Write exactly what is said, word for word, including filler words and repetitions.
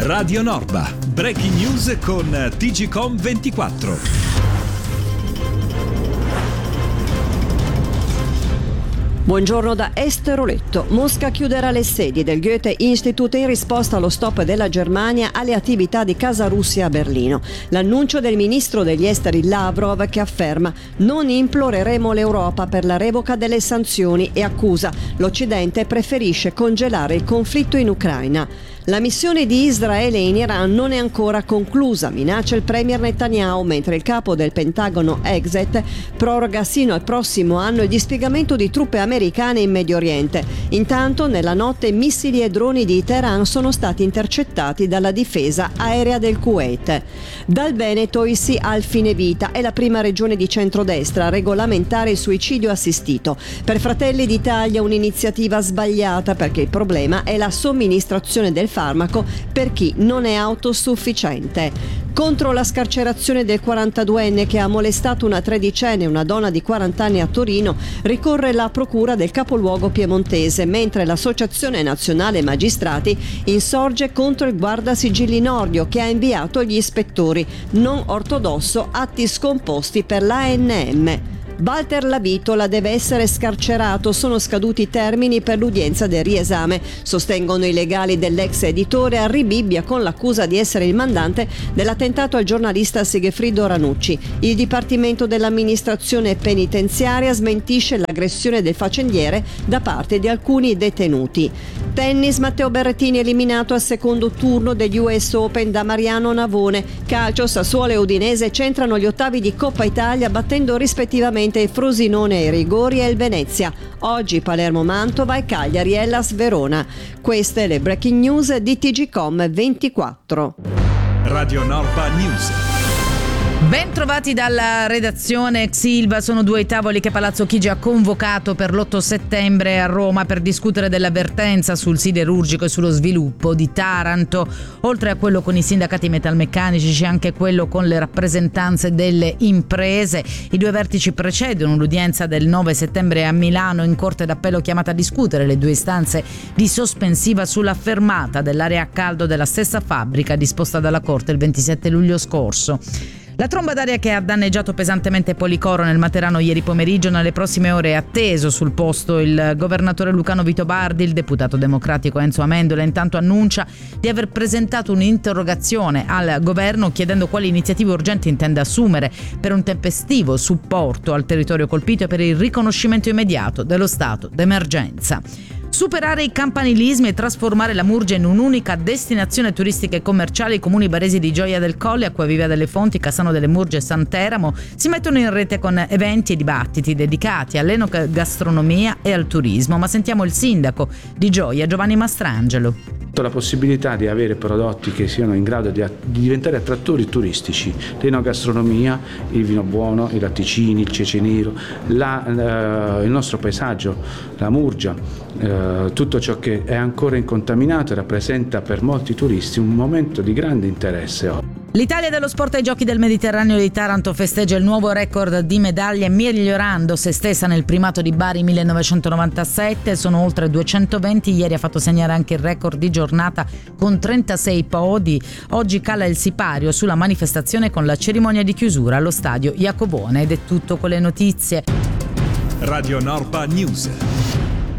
Radio Norba, breaking news con T G Com ventiquattro. Buongiorno da Esteroletto. Mosca chiuderà le sedi del Goethe-Institut in risposta allo stop della Germania alle attività di Casa Russia a Berlino. L'annuncio del ministro degli esteri Lavrov, che afferma: non imploreremo l'Europa per la revoca delle sanzioni, e accusa l'Occidente preferisce congelare il conflitto in Ucraina. La missione di Israele in Iran non è ancora conclusa, minaccia il premier Netanyahu, mentre il capo del Pentagono Exet proroga sino al prossimo anno il dispiegamento di truppe americane in Medio Oriente. Intanto, nella notte, missili e droni di Teheran sono stati intercettati dalla difesa aerea del Kuwait. Dal Veneto il sì al fine vita, è la prima regione di centrodestra a regolamentare il suicidio assistito. Per Fratelli d'Italia un'iniziativa sbagliata, perché il problema è la somministrazione del farmaco per chi non è autosufficiente. Contro la scarcerazione del quarantaduenne che ha molestato una tredicenne e una donna di quaranta anni a Torino ricorre la procura del capoluogo piemontese, mentre l'Associazione Nazionale Magistrati insorge contro il guardasigilli Nordio, che ha inviato gli ispettori non ortodosso atti scomposti per l'A N M. Walter Lavitola deve essere scarcerato, sono scaduti i termini per l'udienza del riesame, sostengono i legali dell'ex editore Harry Bibbia, con l'accusa di essere il mandante dell'attentato al giornalista Sigefrido Ranucci. Il Dipartimento dell'Amministrazione Penitenziaria smentisce l'aggressione del faccendiere da parte di alcuni detenuti. Tennis, Matteo Berrettini eliminato al secondo turno degli U S Open da Mariano Navone. Calcio, Sassuolo e Udinese centrano gli ottavi di Coppa Italia, battendo rispettivamente il Frosinone ai rigori e il Venezia. Oggi Palermo-Mantova e Cagliari-Hellas Verona. Queste le breaking news di T G Com ventiquattro. Radio Norba News. Ben trovati dalla redazione. Ex Ilva sono due i tavoli che Palazzo Chigi ha convocato per l'otto settembre a Roma per discutere dell'avvertenza sul siderurgico e sullo sviluppo di Taranto. Oltre a quello con i sindacati metalmeccanici c'è anche quello con le rappresentanze delle imprese. I due vertici precedono l'udienza del nove settembre a Milano in Corte d'Appello, chiamata a discutere le due istanze di sospensiva sulla fermata dell'area a caldo della stessa fabbrica disposta dalla Corte il ventisette luglio scorso. La tromba d'aria che ha danneggiato pesantemente Policoro nel Materano ieri pomeriggio, nelle prossime ore è atteso sul posto il governatore lucano Vito Bardi. Il deputato democratico Enzo Amendola intanto annuncia di aver presentato un'interrogazione al governo chiedendo quali iniziative urgenti intende assumere per un tempestivo supporto al territorio colpito e per il riconoscimento immediato dello stato d'emergenza. Superare i campanilismi e trasformare la Murgia in un'unica destinazione turistica e commerciale. I comuni baresi di Gioia del Colle, Acquaviva delle Fonti, Cassano delle Murge e Santeramo si mettono in rete con eventi e dibattiti dedicati all'enogastronomia e al turismo. Ma sentiamo il sindaco di Gioia, Giovanni Mastrangelo. La possibilità di avere prodotti che siano in grado di, di diventare attrattori turistici, l'enogastronomia, il vino buono, i latticini, il cece nero, la, eh, il nostro paesaggio, la Murgia, eh, tutto ciò che è ancora incontaminato rappresenta per molti turisti un momento di grande interesse. L'Italia dello sport ai Giochi del Mediterraneo di Taranto festeggia il nuovo record di medaglie, migliorando se stessa nel primato di Bari millenovecentonovantasette. Sono oltre duecentoventi. Ieri ha fatto segnare anche il record di giornata con trentasei podi. Oggi cala il sipario sulla manifestazione con la cerimonia di chiusura allo stadio Iacobone. Ed è tutto con le notizie. Radio Norba News.